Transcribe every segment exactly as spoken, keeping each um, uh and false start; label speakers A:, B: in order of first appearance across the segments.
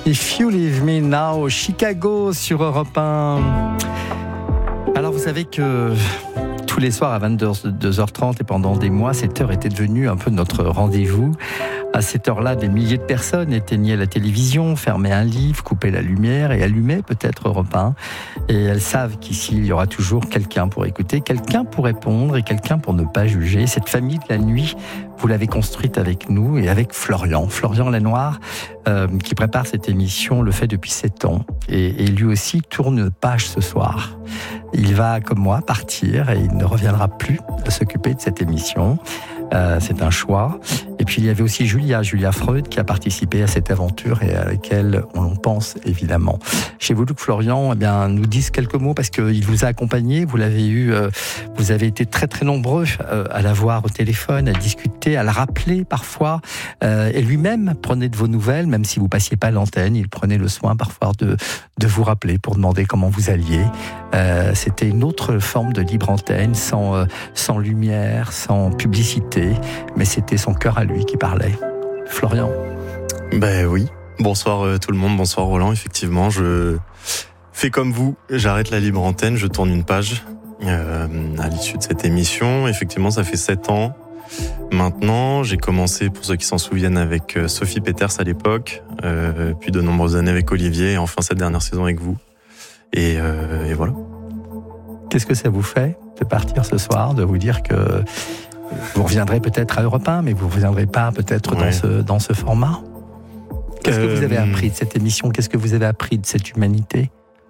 A: If You Leave Me Now, Chicago sur Europe un. Alors vous savez que tous les soirs à vingt-deux heures trente et pendant des mois, cette heure était devenue un peu notre rendez-vous. À cette heure-là, des milliers de personnes éteignaient la télévision, fermaient un livre, coupaient la lumière et allumaient peut-être Europe un. Et elles savent qu'ici, il y aura toujours quelqu'un pour écouter, quelqu'un pour répondre et quelqu'un pour ne pas juger. Cette famille de la nuit, vous l'avez construite avec nous et avec Florian. Florian Lenoir, euh, qui prépare cette émission, le fait depuis sept ans. Et, et lui aussi tourne page ce soir. Il va, comme moi, partir et il ne reviendra plus à s'occuper de cette émission. Euh, c'est un choix. Et puis il y avait aussi Julia, Julia Freud, qui a participé à cette aventure et à laquelle on pense évidemment. J'ai voulu que Florian eh bien, nous dise quelques mots parce qu'il vous a accompagné, vous l'avez eu, euh, vous avez été très très nombreux euh, à la voir au téléphone, à discuter, à le rappeler parfois. Euh, et lui-même prenait de vos nouvelles, même si vous passiez pas l'antenne, il prenait le soin parfois de, de vous rappeler pour demander comment vous alliez. Euh, c'était une autre forme de libre antenne, sans, euh, sans lumière, sans publicité. Mais c'était son cœur à lui qui parlait. Florian.
B: Ben oui. Bonsoir euh, tout le monde, bonsoir Roland. Effectivement, je fais comme vous, j'arrête la libre antenne, je tourne une page euh, à l'issue de cette émission. Effectivement, ça fait sept ans. Maintenant, j'ai commencé, pour ceux qui s'en souviennent, avec Sophie Peters à l'époque, euh, puis de nombreuses années avec Olivier, et enfin cette dernière saison avec vous. Et, euh, et voilà.
A: Qu'est-ce que ça vous fait de partir ce soir, de vous dire que vous reviendrez peut-être à Europe un, mais vous ne reviendrez pas peut-être ouais. dans, ce, dans ce format. Qu'est-ce euh, que vous avez appris de cette émission ? Qu'est-ce que vous avez appris de cette humanité ?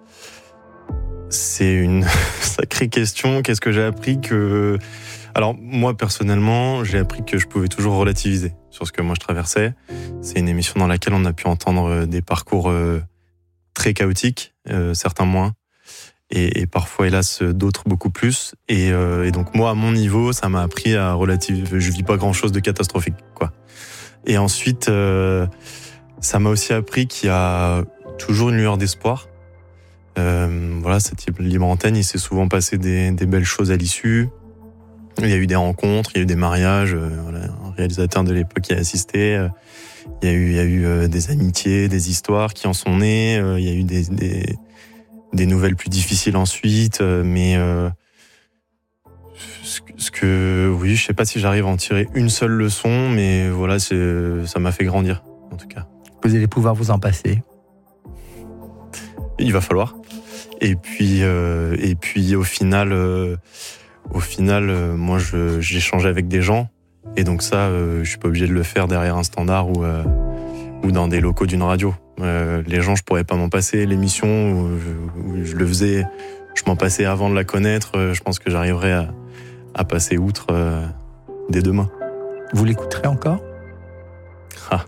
B: C'est une sacrée question. Qu'est-ce que j'ai appris que... Alors, moi, personnellement, j'ai appris que je pouvais toujours relativiser sur ce que moi je traversais. C'est une émission dans laquelle on a pu entendre des parcours très chaotiques, euh, certains moins. Et, et parfois, hélas, d'autres beaucoup plus. Et, euh, et donc, moi, à mon niveau, ça m'a appris à relativiser. Je vis pas grand-chose de catastrophique, quoi. Et ensuite, euh, ça m'a aussi appris qu'il y a toujours une lueur d'espoir. Euh, voilà, cette libre antenne, il s'est souvent passé des, des belles choses à l'issue. Il y a eu des rencontres, il y a eu des mariages. Euh, voilà, un réalisateur de l'époque y a assisté. Euh, il y a eu, il y a eu euh, des amitiés, des histoires qui en sont nées. Euh, il y a eu des, des des nouvelles plus difficiles ensuite, mais euh, ce, que, ce que, oui, je sais pas si j'arrive à en tirer une seule leçon, mais voilà, c'est, ça m'a fait grandir, en tout cas.
A: Vous allez pouvoir vous en passer.
B: Il va falloir. Et puis, euh, et puis au final, euh, au final, euh, moi, je, j'ai échangé avec des gens, et donc ça, euh, je suis pas obligé de le faire derrière un standard ou euh, ou dans des locaux d'une radio. Euh, les gens, je pourrais pas m'en passer. L'émission où je, où je le faisais, je m'en passais avant de la connaître. Je pense que j'arriverai à, à passer outre euh, dès demain.
A: Vous l'écouterez encore ?
B: Ah.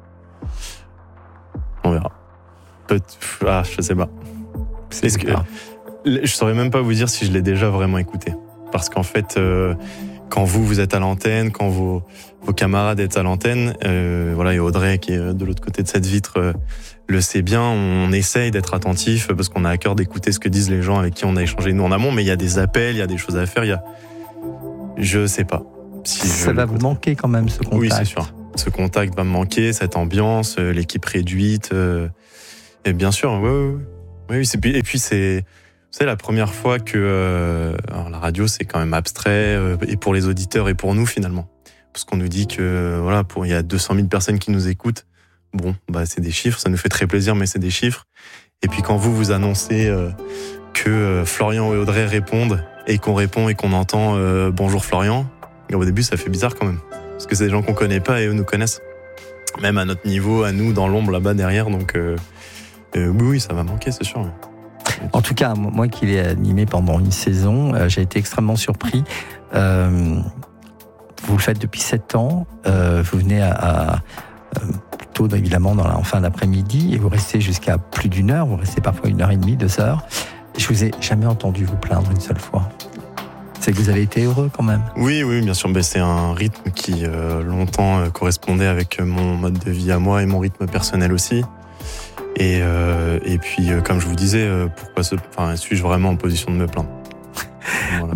B: On verra. Peut- ah, je sais pas.
A: C'est
B: que, je saurais même pas vous dire si je l'ai déjà vraiment écouté. Parce qu'en fait, euh, quand vous, vous êtes à l'antenne, quand vos, vos camarades êtes à l'antenne, euh, voilà, et Audrey qui est de l'autre côté de cette vitre euh, le sait bien, on essaye d'être attentif parce qu'on a à cœur d'écouter ce que disent les gens avec qui on a échangé nous en amont, mais il y a des appels, il y a des choses à faire, il y a... Je sais pas. Si
A: Ça va vous manquer quand même, ce contact.
B: Oui, c'est sûr. Ce contact va me manquer, cette ambiance, l'équipe réduite, euh, et bien sûr, oui, oui, oui. oui c'est... Et puis c'est... C'est la première fois que euh, alors la radio c'est quand même abstrait euh, et pour les auditeurs et pour nous finalement parce qu'on nous dit que voilà pour il y a deux cent mille personnes qui nous écoutent, bon bah c'est des chiffres, ça nous fait très plaisir mais c'est des chiffres. Et puis quand vous vous annoncez euh, que euh, Florian et Audrey répondent et qu'on répond et qu'on entend euh, bonjour Florian, et au début ça fait bizarre quand même parce que c'est des gens qu'on connaît pas et eux nous connaissent même à notre niveau, à nous dans l'ombre là-bas derrière, donc euh, euh, oui oui ça va manquer c'est sûr.
A: En tout cas, moi qui l'ai animé pendant une saison, euh, j'ai été extrêmement surpris. Euh, vous le faites depuis sept ans, euh, vous venez à, à euh, plutôt évidemment dans la, en fin d'après-midi et vous restez jusqu'à plus d'une heure, vous restez parfois une heure et demie, deux heures. Je vous ai jamais entendu vous plaindre une seule fois. C'est que vous avez été heureux quand même.
B: Oui, oui, bien sûr. Ben, c'est un rythme qui euh, longtemps euh, correspondait avec mon mode de vie à moi et mon rythme personnel aussi. Et, euh, et puis, euh, comme je vous disais, euh, pourquoi se, enfin, suis-je vraiment en position de me plaindre ? Voilà.
A: Bon,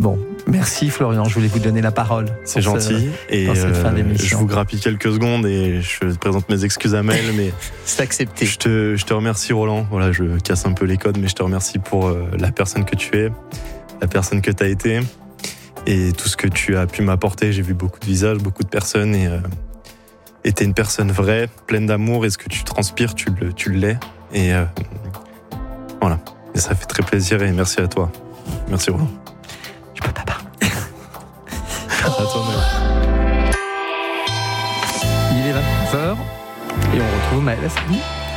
A: Merci Florian, je voulais vous donner la parole.
B: C'est gentil.
A: Ce,
B: et
A: euh,
B: je vous grappille quelques secondes et je présente mes excuses à Maëlle, mais
C: c'est accepté.
B: Je te, je te remercie Roland. Voilà, je casse un peu les codes, mais je te remercie pour euh, la personne que tu es, la personne que tu as été et tout ce que tu as pu m'apporter. J'ai vu beaucoup de visages, beaucoup de personnes et euh, et t'es une personne vraie, pleine d'amour et ce que tu transpires, tu le, tu l'es. Et euh, voilà. Et ça fait très plaisir et merci à toi. Merci Roland.
A: Je peux pas parler. Il est vingt-trois heures et on retrouve Maëlle Ascani.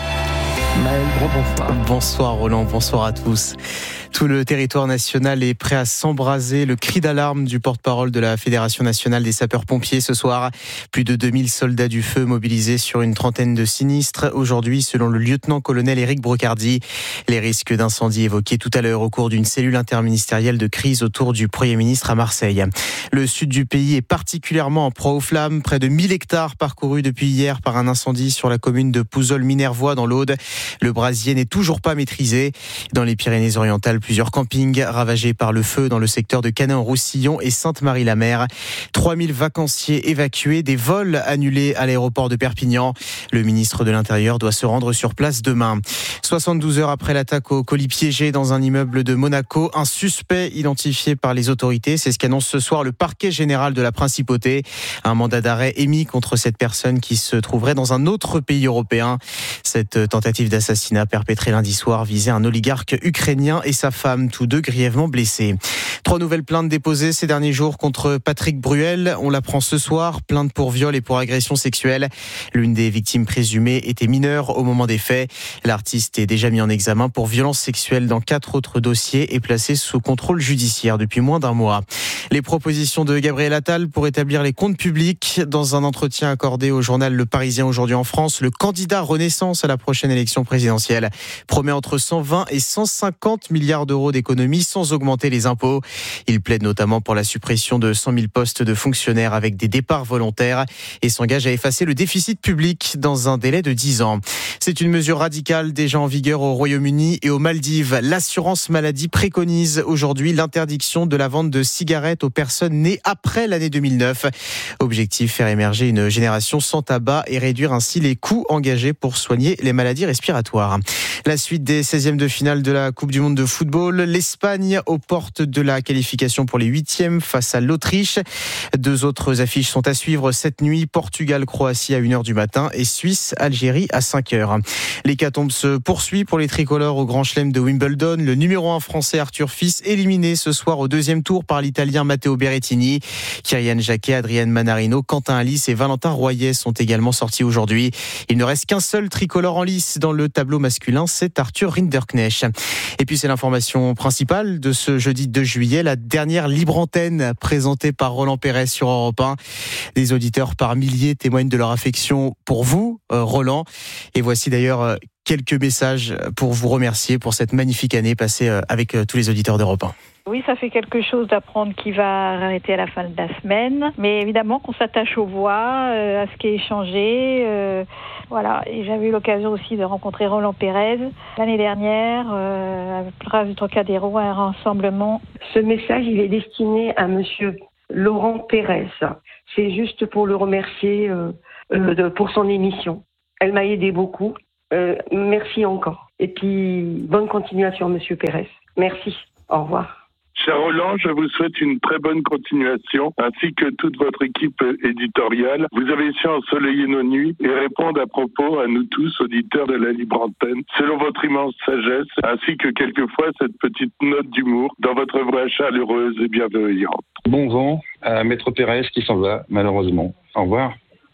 A: Maëlle, bonsoir.
C: Bonsoir Roland, bonsoir à tous. Tout le territoire national est prêt à s'embraser. Le cri d'alarme du porte-parole de la Fédération nationale des sapeurs-pompiers ce soir. Plus de deux mille soldats du feu mobilisés sur une trentaine de sinistres. Aujourd'hui, selon le lieutenant-colonel Éric Brocardi, les risques d'incendie évoqués tout à l'heure au cours d'une cellule interministérielle de crise autour du Premier ministre à Marseille. Le sud du pays est particulièrement en proie aux flammes. Près de mille hectares parcourus depuis hier par un incendie sur la commune de Pouzol-Minervois dans l'Aude. Le brasier n'est toujours pas maîtrisé. Dans les Pyrénées-Orientales, plusieurs campings ravagés par le feu dans le secteur de Canet-en-Roussillon et Sainte-Marie-la-Mer. trois mille vacanciers évacués, des vols annulés à l'aéroport de Perpignan. Le ministre de l'Intérieur doit se rendre sur place demain. soixante-douze heures après l'attaque au colis piégé dans un immeuble de Monaco, un suspect identifié par les autorités. C'est ce qu'annonce ce soir le parquet général de la Principauté. Un mandat d'arrêt émis contre cette personne qui se trouverait dans un autre pays européen. Cette tentative d'assassinat perpétrée lundi soir visait un oligarque ukrainien et sa femme, tous deux grièvement blessés. Trois nouvelles plaintes déposées ces derniers jours contre Patrick Bruel. On l'apprend ce soir, plainte pour viol et pour agression sexuelle. L'une des victimes présumées était mineure au moment des faits. L'artiste est déjà mis en examen pour violence sexuelle dans quatre autres dossiers et placé sous contrôle judiciaire depuis moins d'un mois. Les propositions de Gabriel Attal pour établir les comptes publics. Dans un entretien accordé au journal Le Parisien aujourd'hui en France, le candidat Renaissance à la prochaine élection présidentielle promet entre cent vingt et cent cinquante milliards d'euros d'économies sans augmenter les impôts. Il plaide notamment pour la suppression de cent mille postes de fonctionnaires avec des départs volontaires et s'engage à effacer le déficit public dans un délai de dix ans. C'est une mesure radicale déjà en vigueur au Royaume-Uni et aux Maldives. L'assurance maladie préconise aujourd'hui l'interdiction de la vente de cigarettes aux personnes nées après l'année deux mille neuf. Objectif, faire émerger une génération sans tabac et réduire ainsi les coûts engagés pour soigner les maladies respiratoires. La suite des seizièmes de finale de la Coupe du Monde de football. L'Espagne aux portes de la qualification pour les huitièmes face à l'Autriche. Deux autres affiches sont à suivre cette nuit. Portugal-Croatie à une heure du matin et Suisse-Algérie à cinq heures. L'hécatombe se poursuit pour les tricolores au Grand Chelem de Wimbledon. Le numéro un français Arthur Fils éliminé ce soir au deuxième tour par l'Italien Matteo Berrettini. Kyrian Jacquet, Adrien Manarino, Quentin Alice et Valentin Royer sont également sortis aujourd'hui. Il ne reste qu'un seul tricolore en lice dans le tableau masculin, c'est Arthur Rinderknecht. Et puis c'est l'information principale de ce jeudi deux juillet, la dernière libre antenne présentée par Roland Pérez sur Europe un. Des auditeurs par milliers témoignent de leur affection pour vous, euh, Roland. Et voici d'ailleurs euh, quelques messages pour vous remercier pour cette magnifique année passée euh, avec euh, tous les auditeurs d'Europe un.
D: Oui, ça fait quelque chose d'apprendre qui va arrêter à la fin de la semaine. Mais évidemment qu'on s'attache aux voix, euh, à ce qui est échangé. Euh, voilà. Et j'avais eu l'occasion aussi de rencontrer Roland Pérez l'année dernière, euh, à Place du Trocadéro, à un rassemblement.
E: Ce message, il est destiné à monsieur Laurent Pérez. C'est juste pour le remercier euh, euh, de, pour son émission. Elle m'a aidé beaucoup. Euh, merci encore. Et puis, bonne continuation, monsieur Pérez. Merci. Au revoir.
F: Cher Roland, je vous souhaite une très bonne continuation, ainsi que toute votre équipe éditoriale. Vous avez su ensoleiller nos nuits et répondre à propos à nous tous, auditeurs de la libre antenne, selon votre immense sagesse, ainsi que quelquefois cette petite note d'humour dans votre voix chaleureuse et bienveillante.
G: Bon vent à Maître Pérez qui s'en va, malheureusement. Au revoir.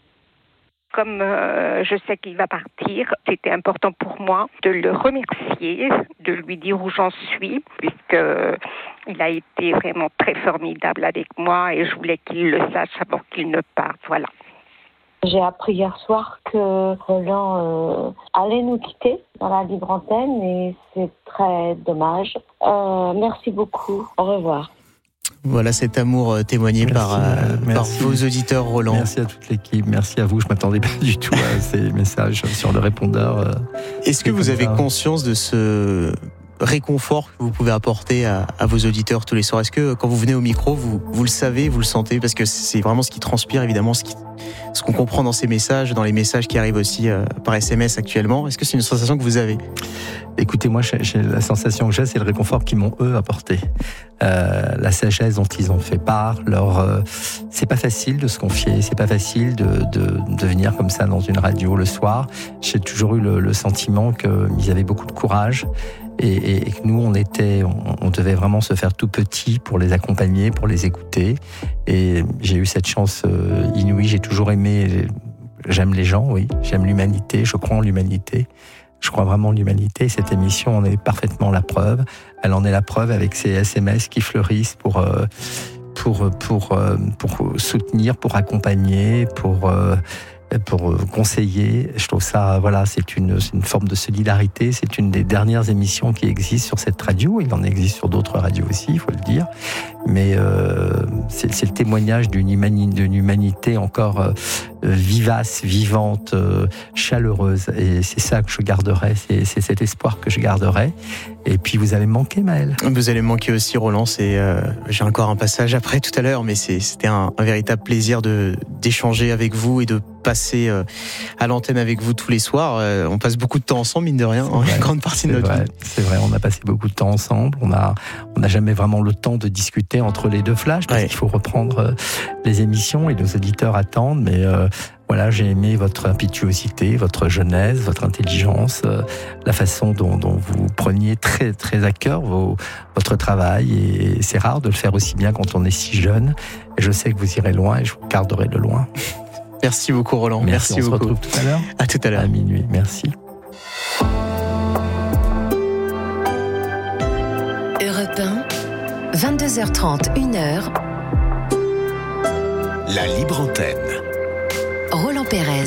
H: Comme euh, je sais qu'il va partir, c'était important pour moi de le remercier, de lui dire où j'en suis, puisqu'il a été vraiment très formidable avec moi et je voulais qu'il le sache avant qu'il ne parte. Voilà.
I: J'ai appris hier soir que Roland euh, allait nous quitter dans la libre antenne et c'est très dommage. Euh, merci beaucoup. Au revoir.
C: Voilà cet amour témoigné merci, par, euh, par vos auditeurs, Roland.
A: Merci à toute l'équipe, merci à vous. Je ne m'attendais pas du tout à ces messages sur le répondeur.
C: Est-ce que vous avez conscience de ce réconfort que vous pouvez apporter à, à vos auditeurs tous les soirs? Est-ce que quand vous venez au micro, vous, vous le savez, vous le sentez? Parce que c'est vraiment ce qui transpire, évidemment, ce, qui, ce qu'on comprend dans ces messages, dans les messages qui arrivent aussi euh, par S M S actuellement. Est-ce que c'est une sensation que vous avez?
A: Écoutez, moi, j'ai, j'ai la sensation que j'ai, c'est le réconfort qu'ils m'ont, eux, apporté. Euh, la sagesse dont ils ont fait part, leur, euh, c'est pas facile de se confier, c'est pas facile de, de, de venir comme ça dans une radio le soir. J'ai toujours eu le, le sentiment qu'ils avaient beaucoup de courage et, et, et que nous, on était, on, on devait vraiment se faire tout petit pour les accompagner, pour les écouter. Et j'ai eu cette chance euh, inouïe. J'ai toujours aimé, j'aime les gens, oui, j'aime l'humanité, je crois en l'humanité. Je crois vraiment en l'humanité. Cette émission en est parfaitement la preuve. Elle en est la preuve avec ces S M S qui fleurissent pour, euh, pour, pour, euh, pour soutenir, pour accompagner, pour, euh, pour conseiller. Je trouve ça, voilà, c'est une, c'est une forme de solidarité. C'est une des dernières émissions qui existent sur cette radio. Il en existe sur d'autres radios aussi, il faut le dire. Mais euh, c'est, c'est le témoignage d'une, humani- d'une humanité encore euh, vivace, vivante, euh, chaleureuse. Et c'est ça que je garderai, c'est, c'est cet espoir que je garderai. Et puis vous allez me manquer, Maël.
C: Vous allez me manquer aussi, Roland. C'est, euh, j'ai encore un passage après tout à l'heure, mais c'est, c'était un, un véritable plaisir de, d'échanger avec vous et de passer euh, à l'antenne avec vous tous les soirs. Euh, on passe beaucoup de temps ensemble, mine de rien, en une grande partie de notre vie.
A: C'est vrai, on a passé beaucoup de temps ensemble. On a, on n'a jamais vraiment le temps de discuter entre les deux flashs parce ouais. qu'il faut reprendre euh, les émissions et les auditeurs attendent. Mais euh, voilà, j'ai aimé votre impétuosité, votre jeunesse, votre intelligence, euh, la façon dont, dont vous preniez très, très à cœur vos, votre travail. Et c'est rare de le faire aussi bien quand on est si jeune. Et je sais que vous irez loin et je vous garderai de loin.
C: Merci beaucoup, Roland.
A: Merci,
C: Merci
A: on
C: beaucoup.
A: se retrouve tout à l'heure.
C: À tout à l'heure.
A: À minuit. Merci.
J: Europe un, vingt-deux heures trente, une heure.
K: La libre antenne.
J: Roland Pérez.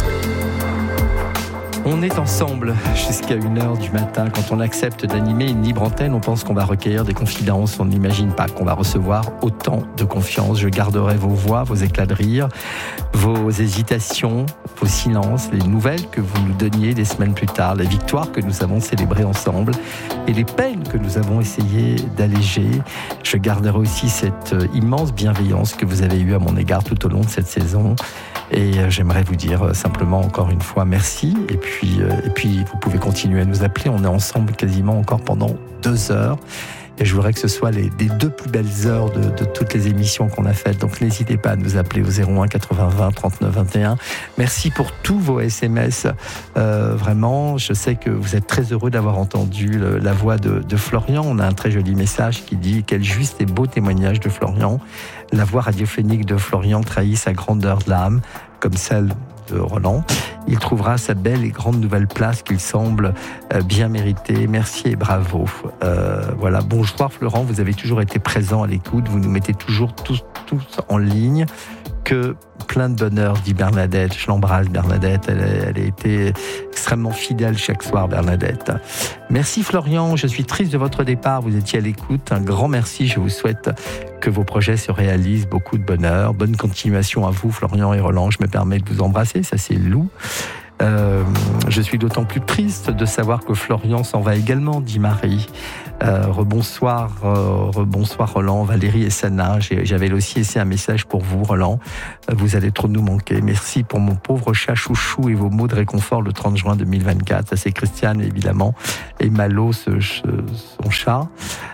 A: On est ensemble jusqu'à une heure du matin. Quand on accepte d'animer une libre antenne, on pense qu'on va recueillir des confidences. On n'imagine pas qu'on va recevoir autant de confiance. Je garderai vos voix, vos éclats de rire, vos hésitations, vos silences, les nouvelles que vous nous donniez des semaines plus tard, les victoires que nous avons célébrées ensemble et les peines que nous avons essayé d'alléger. Je garderai aussi cette immense bienveillance que vous avez eue à mon égard tout au long de cette saison. Et j'aimerais vous dire simplement encore une fois merci. Et puis, et puis vous pouvez continuer à nous appeler. On est ensemble quasiment encore pendant deux heures. Et je voudrais que ce soit les, les deux plus belles heures de, de toutes les émissions qu'on a faites. Donc n'hésitez pas à nous appeler au zéro un quatre-vingts vingt trente-neuf vingt et un. Merci pour tous vos S M S. Euh, vraiment, je sais que vous êtes très heureux d'avoir entendu le, la voix de, de Florian. On a un très joli message qui dit « Quel juste et beau témoignage de Florian. La voix radiophonique de Florian trahit sa grandeur de l'âme, comme celle de Roland. Il trouvera sa belle et grande nouvelle place qu'il semble euh, bien méritée. Merci et bravo. Euh, voilà. Bonjour Florent, vous avez toujours été présent à l'écoute. Vous nous mettez toujours tous, tous en ligne. Que plein de bonheur, dit Bernadette. Je l'embrasse, Bernadette. Elle, elle a été extrêmement fidèle chaque soir, Bernadette. Merci Florian, je suis triste de votre départ. Vous étiez à l'écoute. Un grand merci. Je vous souhaite que vos projets se réalisent. Beaucoup de bonheur. Bonne continuation à vous, Florian et Roland. Je me permets de vous embrasser. Ça, c'est Lou. Euh, je suis d'autant plus triste de savoir que Florian s'en va également, dit Marie. Euh, rebonsoir, euh, rebonsoir Roland, Valérie et Sana. J'ai, j'avais aussi laissé un message pour vous, Roland. Euh, vous allez trop nous manquer. Merci pour mon pauvre chat chouchou et vos mots de réconfort le trente juin deux mille vingt-quatre. Ça, c'est Christiane, évidemment, et Malo, ce, ce, son chat.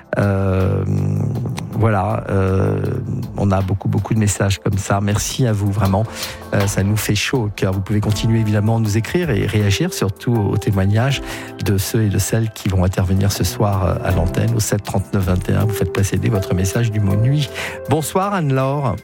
A: Euh, voilà, euh, on a beaucoup beaucoup de messages comme ça. Merci à vous, vraiment, euh, ça nous fait chaud au cœur. Vous pouvez continuer évidemment à nous écrire et réagir surtout aux témoignages de ceux et de celles qui vont intervenir ce soir à l'antenne au sept trente-neuf vingt et un. Vous faites précéder votre message du mot nuit. Bonsoir Anne-Laure.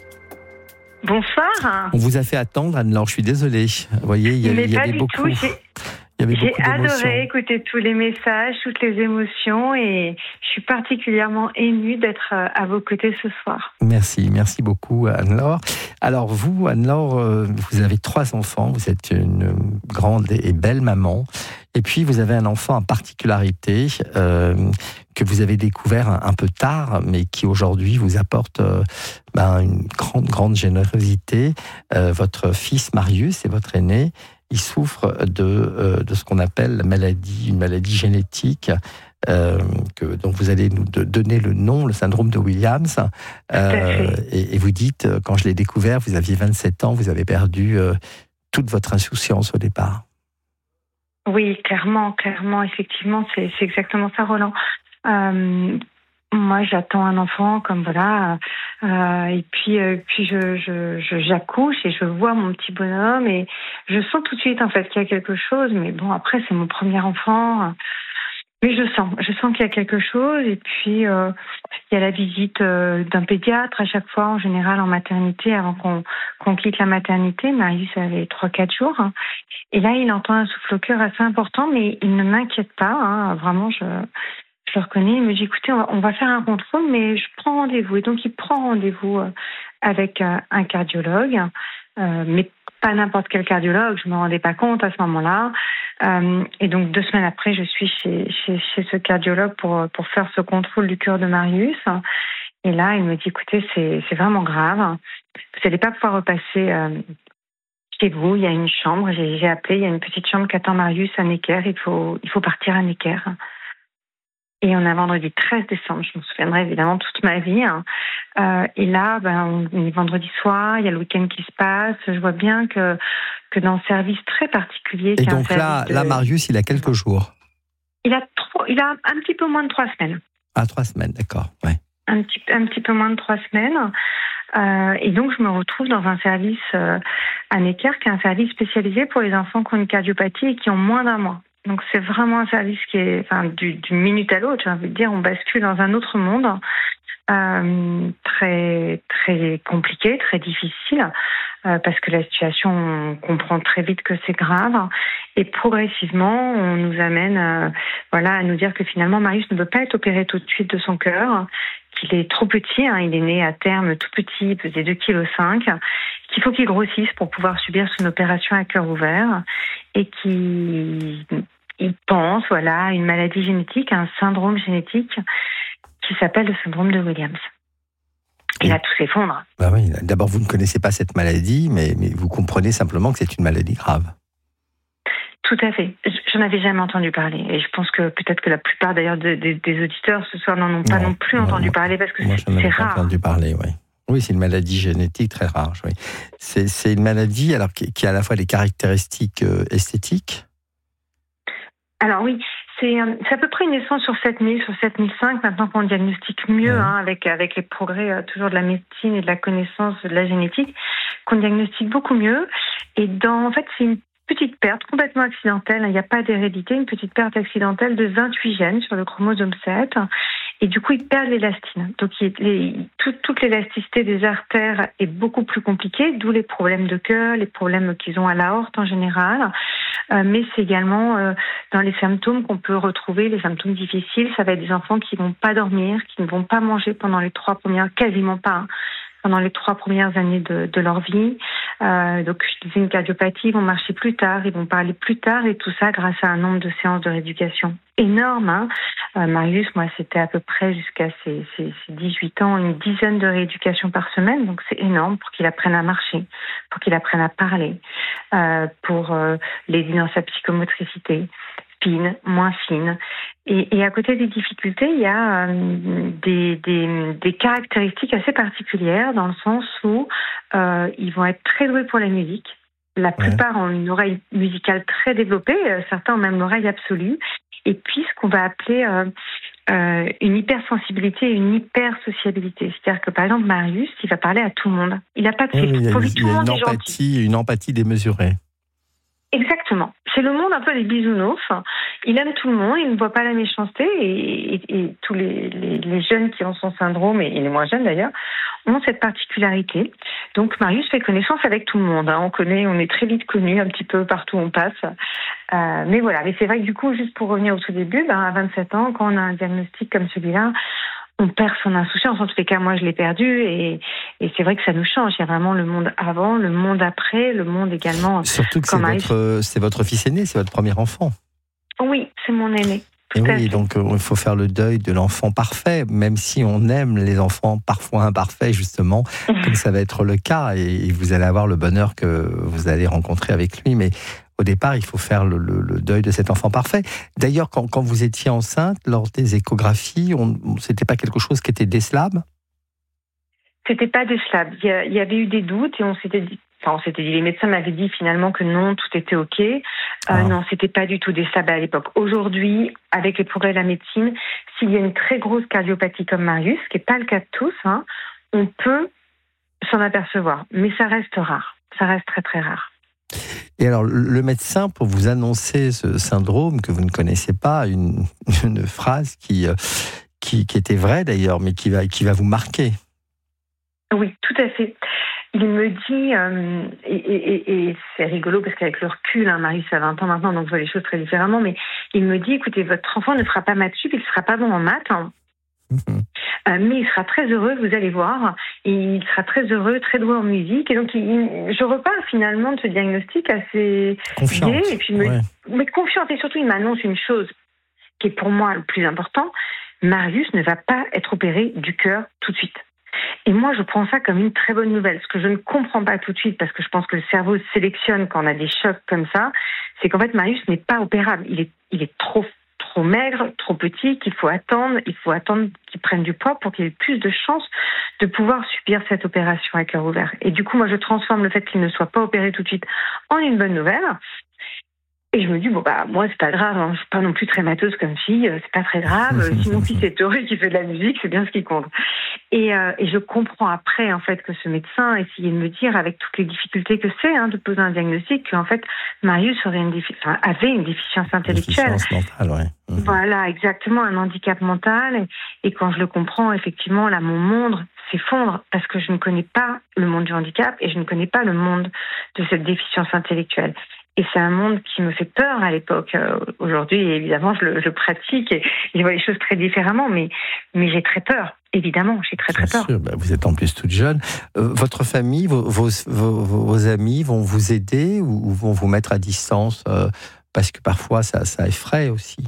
L: Bonsoir.
A: On vous a fait attendre, Anne-Laure, je suis désolé. Vous voyez, il y, a, il y avait beaucoup.
L: Tout, j'ai... J'ai adoré écouter tous les messages, toutes les émotions et je suis particulièrement émue d'être à vos côtés ce soir.
A: Merci, merci beaucoup Anne-Laure. Alors vous, Anne-Laure, vous avez trois enfants, vous êtes une grande et belle maman et puis vous avez un enfant en particularité euh, que vous avez découvert un, un peu tard mais qui aujourd'hui vous apporte euh, ben, une grande, grande générosité. Euh, votre fils Marius est votre aîné. Il souffre de, euh, de ce qu'on appelle la maladie, une maladie génétique euh, que, dont vous allez nous donner le nom, le syndrome de Williams. Euh, et, et vous dites, quand je l'ai découvert, vous aviez vingt-sept ans, vous avez perdu euh, toute votre insouciance au départ.
L: Oui, clairement, clairement, effectivement, c'est, c'est exactement ça, Roland. Euh, moi, j'attends un enfant, comme voilà, euh, et puis, euh, puis je, je, je, j'accouche et je vois mon petit bonhomme et je sens tout de suite en fait qu'il y a quelque chose. Mais bon, après, c'est mon premier enfant. Mais je sens, je sens qu'il y a quelque chose. Et puis, euh, il y a la visite euh, d'un pédiatre à chaque fois, en général en maternité, avant qu'on, qu'on quitte la maternité. Marius avait trois quatre jours. Et là, il entend un souffle au cœur assez important, mais il ne m'inquiète pas. Hein, vraiment, je, je le reconnais. Il me dit, écoutez, on va, on va faire un contrôle, mais je prends rendez-vous. Et donc, il prend rendez-vous avec un cardiologue, euh, mais pas n'importe quel cardiologue. Je ne me rendais pas compte à ce moment-là. Euh, et donc, deux semaines après, je suis chez, chez, chez ce cardiologue pour, pour faire ce contrôle du cœur de Marius. Et là, il me dit, écoutez, c'est, c'est vraiment grave. Vous n'allez pas pouvoir repasser euh, chez vous. Il y a une chambre. J'ai, j'ai appelé. Il y a une petite chambre qui attend Marius à Necker. Il faut, il faut partir à Necker. Et on a vendredi treize décembre. Je me souviendrai évidemment toute ma vie. Hein. Euh, et là, ben, on est vendredi soir. Il y a le week-end qui se passe. Je vois bien que, que dans un service très particulier.
A: Et donc là,
L: de...
A: là, Marius, il a quelques jours.
L: Il a, trop, il a un petit peu moins de trois semaines.
A: Ah, trois semaines, d'accord. Ouais.
L: Un petit, un petit peu moins de trois semaines. Euh, et donc, je me retrouve dans un service euh, à Necker, qui est un service spécialisé pour les enfants qui ont une cardiopathie et qui ont moins d'un mois. Donc, c'est vraiment un service qui est, enfin, du, d'une minute à l'autre, j'ai envie de dire, on bascule dans un autre monde, euh, très, très compliqué, très difficile, euh, parce que la situation, on comprend très vite que c'est grave. Et progressivement, on nous amène, euh, voilà, à nous dire que finalement, Marius ne peut pas être opéré tout de suite de son cœur, qu'il est trop petit, hein, il est né à terme tout petit, il pesait deux virgule cinq kilos, qu'il faut qu'il grossisse pour pouvoir subir son opération à cœur ouvert et qu'il il pense voilà, à une maladie génétique, à un syndrome génétique qui s'appelle le syndrome de Williams. Et là, tout s'effondre.
A: Bah oui, d'abord, vous ne connaissez pas cette maladie, mais, mais vous comprenez simplement que c'est une maladie grave.
L: Tout à fait. J'en avais jamais entendu parler. Et je pense que peut-être que la plupart d'ailleurs de, de, des auditeurs ce soir n'en ont pas non, non plus non, entendu moi, parler parce que
A: moi,
L: c'est,
A: je n'en ai
L: c'est
A: pas
L: rare.
A: entendu parler, oui. Oui, c'est une maladie génétique très rare. Oui. C'est, c'est une maladie alors, qui, qui a à la fois des caractéristiques euh, esthétiques.
L: Alors oui, c'est, c'est à peu près une naissance sur sept mille, sur sept mille cinq, maintenant qu'on diagnostique mieux, ouais. hein, avec, avec les progrès euh, toujours de la médecine et de la connaissance de la génétique, qu'on diagnostique beaucoup mieux. Et dans, en fait, c'est une petite perte complètement accidentelle, il n'y a pas d'hérédité, une petite perte accidentelle de vingt-huit gènes sur le chromosome sept. Et du coup, ils perdent l'élastine. Donc, il, les, tout, toute l'élasticité des artères est beaucoup plus compliquée, d'où les problèmes de cœur, les problèmes qu'ils ont à l'aorte en général. Euh, mais c'est également euh, dans les symptômes qu'on peut retrouver, les symptômes difficiles. Ça va être des enfants qui ne vont pas dormir, qui ne vont pas manger pendant les trois premières, quasiment pas, hein, pendant les trois premières années de, de leur vie. Euh, donc, je disais une cardiopathie, ils vont marcher plus tard, ils vont parler plus tard, et tout ça grâce à un nombre de séances de rééducation énorme. Hein. Euh, Marius, moi, c'était à peu près jusqu'à ses, ses, ses dix-huit ans, une dizaine de rééducations par semaine, donc c'est énorme pour qu'il apprenne à marcher, pour qu'il apprenne à parler, euh, pour euh, l'aider dans sa psychomotricité, fine, moins fine. Et, et à côté des difficultés, il y a euh, des, des, des caractéristiques assez particulières dans le sens où euh, ils vont être très doués pour la musique. La plupart ouais. ont une oreille musicale très développée, euh, certains ont même l'oreille absolue. Et puis, ce qu'on va appeler euh, euh, une hypersensibilité et une hypersociabilité. C'est-à-dire que, par exemple, Marius, il va parler à tout le monde. Il n'a pas de filtre.
A: Oui, il y a, il y a une, empathie, une empathie démesurée.
L: Exactement. C'est le monde un peu des bisounours. Il aime tout le monde, il ne voit pas la méchanceté et, et, et tous les, les, les jeunes qui ont son syndrome, et les moins jeunes d'ailleurs, ont cette particularité. Donc Marius fait connaissance avec tout le monde. Hein. On connaît, on est très vite connu un petit peu partout où on passe. Euh, mais voilà. Mais c'est vrai que du coup, juste pour revenir au tout début, ben, à vingt-sept ans, quand on a un diagnostic comme celui-là, on perd son insouciance. En tous les cas, moi, je l'ai perdu et, et c'est vrai que ça nous change. Il y a vraiment le monde avant, le monde après, le monde également.
A: Surtout que c'est votre, c'est votre fils aîné, c'est votre premier enfant.
L: Oui, c'est mon aîné.
A: Et oui, donc euh, il faut faire le deuil de l'enfant parfait, même si on aime les enfants parfois imparfaits, justement, comme ça va être le cas, et, et vous allez avoir le bonheur que vous allez rencontrer avec lui. Mais au départ, il faut faire le, le, le deuil de cet enfant parfait. D'ailleurs, quand, quand vous étiez enceinte, lors des échographies, on, c'était pas quelque chose qui était décelable ?
L: C'était pas décelable. Il y, a, il y avait eu des doutes et on s'était dit, enfin, on s'était dit, les médecins m'avaient dit finalement que non, tout était ok. Euh, ah. Non, c'était pas du tout décelable à l'époque. Aujourd'hui, avec les progrès de la médecine, s'il y a une très grosse cardiopathie comme Marius, ce qui n'est pas le cas de tous, hein, on peut s'en apercevoir, mais ça reste rare. Ça reste très très rare.
A: Et alors, le médecin, pour vous annoncer ce syndrome que vous ne connaissez pas, une, une phrase qui, qui, qui était vraie d'ailleurs, mais qui va, qui va vous marquer.
L: Oui, tout à fait. Il me dit, euh, et, et, et c'est rigolo parce qu'avec le recul, hein, Marius a vingt ans maintenant, donc je vois les choses très différemment, mais il me dit, écoutez, votre enfant ne fera pas maths sup, il ne sera pas bon en maths, hein. Mmh. Euh, mais il sera très heureux, vous allez voir, et il sera très heureux, très doué en musique, et donc il, il, je repars finalement de ce diagnostic assez gai, et puis me, ouais. mais confiante, et surtout il m'annonce une chose qui est pour moi le plus important, Marius ne va pas être opéré du cœur tout de suite. Et moi, je prends ça comme une très bonne nouvelle. Ce que je ne comprends pas tout de suite, parce que je pense que le cerveau sélectionne quand on a des chocs comme ça, c'est qu'en fait, Marius n'est pas opérable. Il est, il est trop, trop maigre, trop petit, qu'il faut attendre, il faut attendre qu'il prenne du poids pour qu'il ait plus de chances de pouvoir subir cette opération à cœur ouvert. Et du coup, moi, je transforme le fait qu'il ne soit pas opéré tout de suite en une bonne nouvelle. Et je me dis, bon, bah, moi, c'est pas grave, hein. Je suis pas non plus très mateuse comme fille, c'est pas très grave. Si mon fils est heureux, qu'il fait de la musique, c'est bien ce qui compte. Et, euh, et je comprends après, en fait, que ce médecin essayait de me dire, avec toutes les difficultés que c'est, hein, de poser un diagnostic, qu'en fait, Marius aurait une défi- enfin, avait une déficience intellectuelle.
A: Déficience mentale, ouais. Mmh.
L: Voilà, exactement, un handicap mental. Et quand je le comprends, effectivement, là, mon monde s'effondre parce que je ne connais pas le monde du handicap et je ne connais pas le monde de cette déficience intellectuelle. Et c'est un monde qui me fait peur à l'époque. Euh, aujourd'hui, évidemment, je le je pratique et je vois les choses très différemment, mais, mais j'ai très peur. Évidemment, j'ai très très
A: Bien
L: peur.
A: Sûr, bah vous êtes en plus toute jeune. Euh, votre famille, vos, vos, vos, vos amis vont vous aider ou vont vous mettre à distance euh, parce que parfois ça, ça effraie aussi.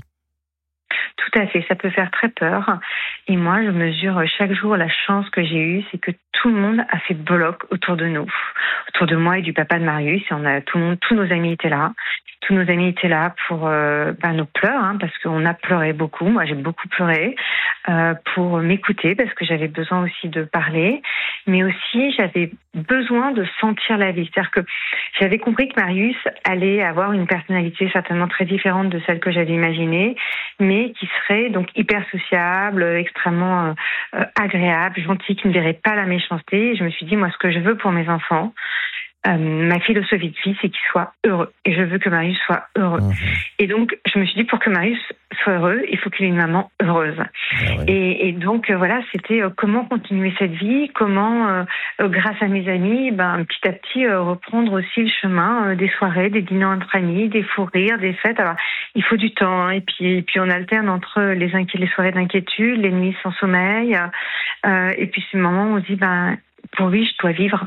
L: Tout à fait, ça peut faire très peur. Et moi, je mesure chaque jour la chance que j'ai eue, c'est que tout le monde a fait bloc autour de nous, autour de moi et du papa de Marius. Et on a tout le monde, tous nos amis étaient là. Tous nos amis étaient là pour euh, ben, nos pleurs, hein, parce qu'on a pleuré beaucoup. Moi, j'ai beaucoup pleuré euh, pour m'écouter, parce que j'avais besoin aussi de parler. Mais aussi, j'avais besoin de sentir la vie. C'est-à-dire que j'avais compris que Marius allait avoir une personnalité certainement très différente de celle que j'avais imaginée, mais qui serait donc hyper sociable, extrêmement euh, agréable, gentil, qui ne verrait pas la méchanceté. Et je me suis dit, moi, ce que je veux pour mes enfants, Euh, ma philosophie de vie, c'est qu'il soit heureux. Et je veux que Marius soit heureux. Mmh. Et donc, je me suis dit, pour que Marius soit heureux, il faut qu'il ait une maman heureuse. Ah ouais. et, et donc, euh, voilà, c'était euh, comment continuer cette vie, comment, euh, euh, grâce à mes amis, ben, petit à petit, euh, reprendre aussi le chemin euh, des soirées, des dîners entre amis, des fous rires, des fêtes. Alors, il faut du temps, hein, et puis, et puis on alterne entre les, inqui- les soirées d'inquiétude, les nuits sans sommeil, euh, et puis ce moment où on se dit, ben, pour lui, je dois vivre.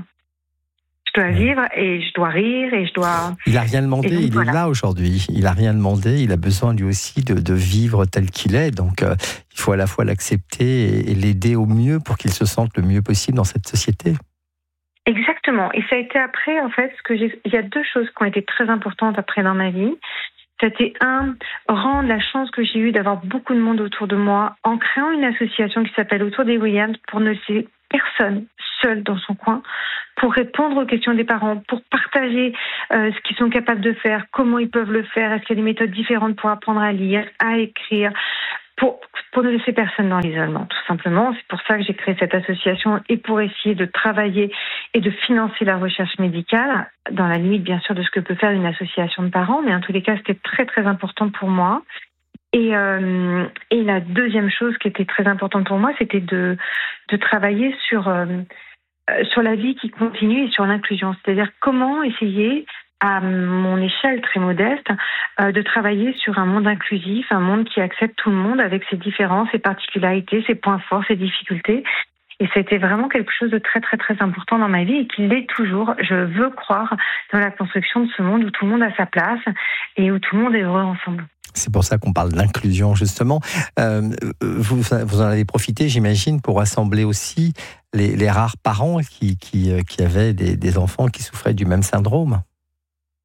L: Je dois vivre et je dois rire et je dois...
A: Il n'a rien demandé, donc, il voilà. est là aujourd'hui. Il n'a rien demandé, il a besoin lui aussi de, de vivre tel qu'il est. Donc euh, il faut à la fois l'accepter et, et l'aider au mieux pour qu'il se sente le mieux possible dans cette société.
L: Exactement. Et ça a été après, en fait, ce que j'ai... il y a deux choses qui ont été très importantes après dans ma vie. C'était un, rendre la chance que j'ai eue d'avoir beaucoup de monde autour de moi en créant une association qui s'appelle Autour des Williams pour ne laisser personne seul dans son coin, pour répondre aux questions des parents, pour partager euh, ce qu'ils sont capables de faire, comment ils peuvent le faire, est-ce qu'il y a des méthodes différentes pour apprendre à lire, à écrire, pour, pour ne laisser personne dans l'isolement, tout simplement. C'est pour ça que j'ai créé cette association et pour essayer de travailler et de financer la recherche médicale, dans la limite, bien sûr, de ce que peut faire une association de parents, mais en tous les cas, c'était très, très important pour moi. Et, euh, et la deuxième chose qui était très importante pour moi, c'était de, de travailler sur, euh, sur la vie qui continue et sur l'inclusion. C'est-à-dire comment essayer, à mon échelle très modeste, euh, de travailler sur un monde inclusif, un monde qui accepte tout le monde avec ses différences, ses particularités, ses points forts, ses difficultés. Et c'était vraiment quelque chose de très, très, très important dans ma vie et qui l'est toujours. Je veux croire dans la construction de ce monde où tout le monde a sa place et où tout le monde est heureux ensemble.
A: C'est pour ça qu'on parle d'inclusion, justement. Euh, vous, vous en avez profité, j'imagine, pour rassembler aussi les, les rares parents qui, qui, qui avaient des, des enfants qui souffraient du même syndrome.
L: Tout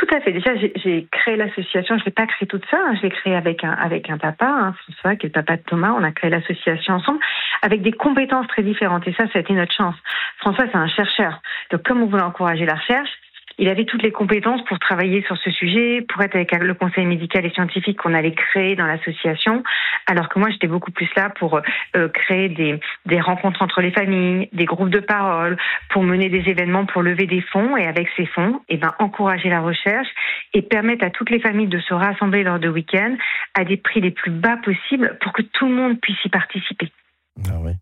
L: à fait. Déjà, j'ai, j'ai créé l'association. Je l'ai pas créée toute seule. Hein. Je l'ai créée avec un avec un papa, hein, François, qui est le papa de Thomas. On a créé l'association ensemble avec des compétences très différentes. Et ça, ça a été notre chance. François, c'est un chercheur. Donc, comme on voulait encourager la recherche, il avait toutes les compétences pour travailler sur ce sujet, pour être avec le conseil médical et scientifique qu'on allait créer dans l'association, alors que moi, j'étais beaucoup plus là pour euh, créer des, des rencontres entre les familles, des groupes de parole, pour mener des événements, pour lever des fonds, et avec ces fonds, eh ben, encourager la recherche et permettre à toutes les familles de se rassembler lors de week-ends à des prix les plus bas possibles pour que tout le monde puisse y participer.
A: Ah oui.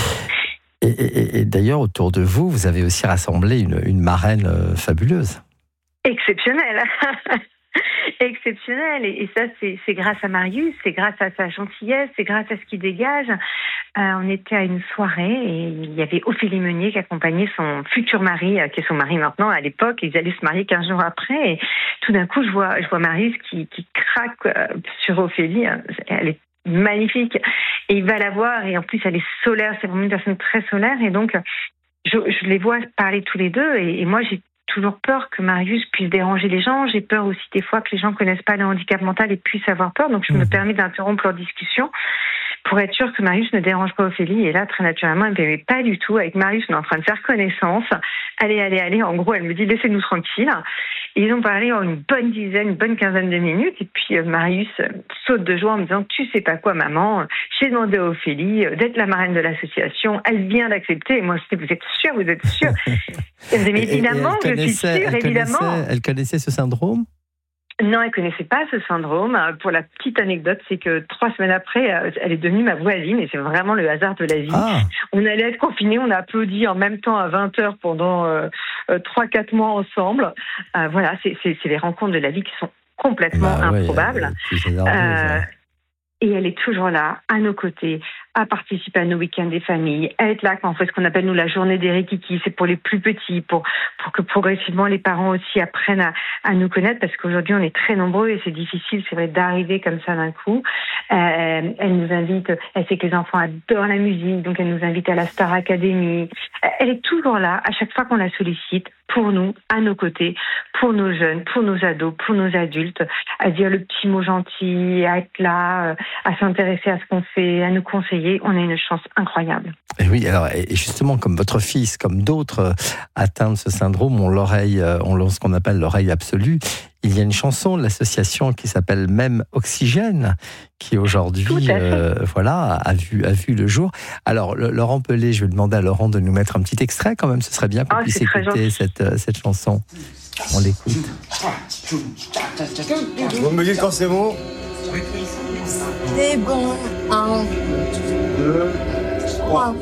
A: Et, et, et d'ailleurs, autour de vous, vous avez aussi rassemblé une, une marraine euh, fabuleuse.
L: Exceptionnelle. Exceptionnelle. Et, et ça, c'est, c'est grâce à Marius, c'est grâce à sa gentillesse, c'est grâce à ce qu'il dégage. Euh, on était à une soirée et il y avait Ophélie Meunier qui accompagnait son futur mari, euh, qui est son mari maintenant. À l'époque, ils allaient se marier quinze jours après. Et tout d'un coup, je vois, je vois Marius qui, qui craque euh, sur Ophélie. Elle est magnifique, et il va la voir, et en plus elle est solaire, c'est vraiment une personne très solaire, et donc je, je les vois parler tous les deux, et, et moi j'ai toujours peur que Marius puisse déranger les gens. J'ai peur aussi des fois que les gens ne connaissent pas le handicap mental et puissent avoir peur, donc je me permets d'interrompre leur discussion pour être sûr que Marius ne dérange pas Ophélie. Et là, très naturellement, elle ne me dit pas du tout. Avec Marius, on est en train de faire connaissance. Allez, allez, allez. En gros, elle me dit, laissez-nous tranquilles. Et ils ont parlé en une bonne dizaine, une bonne quinzaine de minutes. Et puis, euh, Marius euh, saute de joie en me disant, tu sais pas quoi, maman, j'ai demandé à Ophélie euh, d'être la marraine de l'association. Elle vient d'accepter. Et moi, je dis, vous êtes sûre, vous êtes sûre. Elle me dit, mais évidemment, je suis sûre,
A: elle
L: évidemment.
A: Connaissait, elle connaissait ce syndrome ?
L: Non, elle connaissait pas ce syndrome. Pour la petite anecdote, c'est que trois semaines après, elle est devenue ma voisine, et c'est vraiment le hasard de la vie. Ah. On allait être confinés, on a applaudi en même temps à vingt heures pendant euh, trois quatre mois ensemble. Euh, voilà, c'est, c'est, c'est les rencontres de la vie qui sont complètement bah, improbables. Ouais, euh, et elle est toujours là, à nos côtés, à participer à nos week-ends des familles, à être là quand on fait ce qu'on appelle nous la journée des rikiki, c'est pour les plus petits, pour pour que progressivement les parents aussi apprennent à, à nous connaître, parce qu'aujourd'hui on est très nombreux et c'est difficile, c'est vrai, d'arriver comme ça d'un coup. Euh, elle nous invite, elle sait que les enfants adorent la musique, donc elle nous invite à la Star Academy. Elle est toujours là, à chaque fois qu'on la sollicite, pour nous, à nos côtés, pour nos jeunes, pour nos ados, pour nos adultes, à dire le petit mot gentil, à être là, à s'intéresser à ce qu'on fait, à nous conseiller. On a une chance incroyable.
A: Et oui, alors, et justement, comme votre fils, comme d'autres atteints de ce syndrome, ont l'oreille, ont ce qu'on appelle l'oreille absolue. Il y a une chanson de l'association qui s'appelle Même Oxygène, qui aujourd'hui, euh, voilà, a vu, a vu le jour. Alors, le, Laurent Pelé, je vais demander à Laurent de nous mettre un petit extrait quand même. Ce serait bien qu'on oh, puisse écouter cette, cette chanson. On l'écoute.
K: Vous me dites quand c'est bon ?
M: C'est bon. Un, deux, trois.